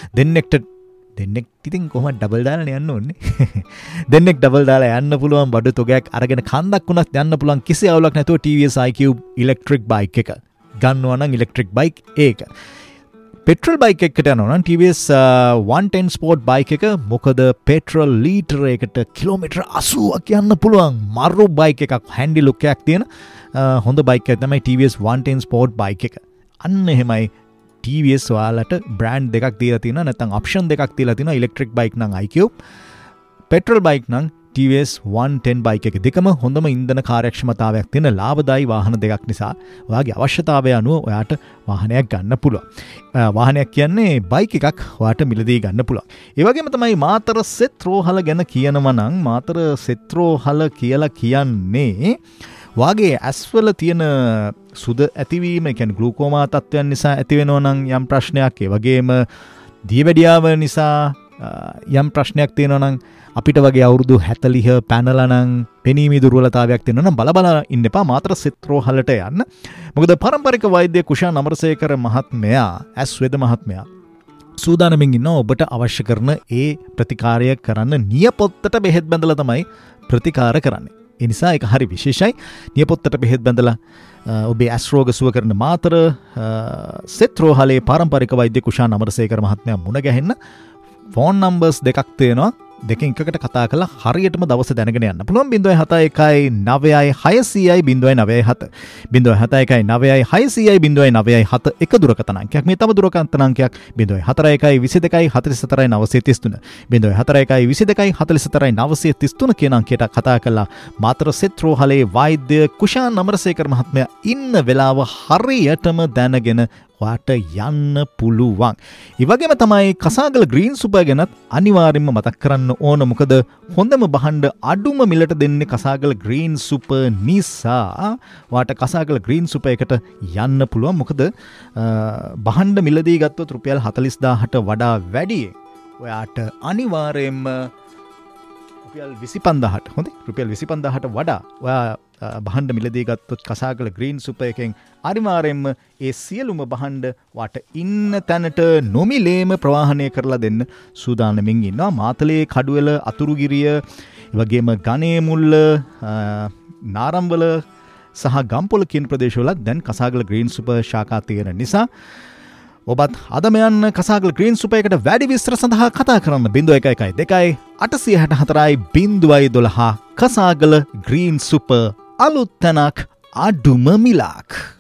දෙන්නෙක් ඉතින් කොහොමද ඩබල් දාලා යන්න ඕනේ. දෙන්නෙක් ඩබල් දාලා යන්න පුළුවන් බඩු තොගයක් අරගෙන කන්දක් වුණත් යන්න පුළුවන් කිසි අවුලක් නැතුව TVS iQube ඉලෙක්ට්‍රික් බයික් එක ගන්නවා නම් ඉලෙක්ට්‍රික් බයික් ඒක. පෙට්‍රල් බයික් එකට යනවා නම් TVS 110 ස්පෝර්ට් බයික් එක මොකද පෙට්‍රල් ලීටර එකට කිලෝමීටර් 80ක් යන්න පුළුවන් මරු බයික් එකක් හැන්ඩි ලුක් එකක් තියෙන හොඳ බයික් එකක් තමයි TVS 110 ස්පෝර්ට් බයික් එක. අන්න එහෙමයි TVS ඔයාලට බ්‍රෑන්ඩ් දෙකක් දීලා තියෙනවා නැත්නම් ඔප්ෂන් දෙකක් දීලා තියෙනවා ඉලෙක්ට්‍රික් බයික් නම් iQube පෙට්‍රල් බයික් නම් TVS 110 බයික් එක දෙකම හොඳම ඉන්ධන කාර්යක්ෂමතාවයක් තියෙන ලාභදායී වාහන දෙකක් නිසා ඔයාගේ අවශ්‍යතාවය අනුව ඔයාට වාහනයක් ගන්න පුළුවන්. වාහනයක් කියන්නේ බයික් එකක් ඔයාට මිලදී ගන්න පුළුවන්. ඒ වගේම තමයි මාතර සෙත් රෝහල ගැන කියනවා නම් මාතර සෙත් රෝහල කියලා කියන්නේ වාගේ ඇස්වල තියෙන සුද ඇතිවීම කියන්නේ ග්ලූකෝමා තත්ත්වයන් නිසා ඇතිවෙනවා නම් යම් ප්‍රශ්නයක් ඒ වගේම දියවැඩියාව නිසා යම් ප්‍රශ්නයක් තියෙනවා නම් අපිට වගේ අවුරුදු 40 පැනලා නම් පෙනීමේ දුර්වලතාවයක් තියෙනවා නම් බල ඉන්න එපා මාතර සෙත් රෝහලට යන්න. මොකද පාරම්පරික වෛද්‍ය කුෂාන් අමරසේකර මහත්මයා ඇස්වේද මහත්මයා සූදානමින් ඉන්නවා ඔබට අවශ්‍ය කරන ඒ ප්‍රතිකාරය කරන්න නියපොත්තට බෙහෙත් බඳලා තමයි ප්‍රතිකාර කරන්නේ. ඒ නිසා ඒක හරි විශේෂයි. නියපොත්තට බෙහෙත් බඳලා ඔබේ ඇස් රෝග සුව කරන මාතර සෙත් රෝහලේ පාරම්පරික වෛද්‍ය කුෂාන් අමරසේකර මහත්මයා මුණ ගැහෙන්න ෆෝන් නම්බර්ස් දෙකක් තියෙනවා. දෙකෙන් එකකට කතා කරලා හරියටම දවස දැනගෙන යන්න පුළුවන්. 07196000997 07196000997 එක දුරකථන අංකයක්. මේ තව දුරකථන අංකයක් 04122444933 04122444933 කියන අංකයට කතා කරලා මාතර සෙත් රෝහලේ වෛද්‍ය කුෂාන් අමරසේකර මහත්මයා ඉන්න වෙලාව හරියටම දැනගෙන ඔයාට යන්න පුළුවන්. ඒ වගේම තමයි කසාගල ග්‍රීන් සුපර් ගැනත් අනිවාර්යෙන්ම මතක් කරන්න ඕන. මොකද හොඳම බහඬ අඩුම මිලට දෙන්නේ කසාගල ග්‍රීන් සුපර් නිසා ඔයාට කසාගල ග්‍රීන් සුපර් එකට යන්න පුළුවන්. මොකද බහඬ මිලදී ගත්තොත් රුපියල් 40000ට වඩා වැඩි ඔයාට අනිවාර්යෙන්ම රුපියල් 25000ට හොඳයි රුපියල් 25000ට වඩා ඔයා බහඬ මිලදී ගත්තොත් කසාගල ග්‍රීන් සුපර් එකෙන් අනිවාර්යෙන්ම ඒ සියලුම බහඬ වාට ඉන්න තැනට නොමිලේම ප්‍රවාහනය කරලා දෙන්න සූදානමින් ඉන්නවා. මාතලේ කඩුවල අතුරුගිරිය වගේම ගණේ මුල්ල නාරම්වල සහ ගම්පොළ කියන ප්‍රදේශවල දැන් කසාගල ග්‍රීන් සුපර් ශාඛා තියෙන නිසා ඔබත් අදම යන්න කසාගල ග්‍රීන් සුපර් එකට වැඩි විස්තර සඳහා කතා කරන්න 0112 864 012 කසාගල ග්‍රීන් සුපර් අලුත් තැනක් අඩුම මිලක්.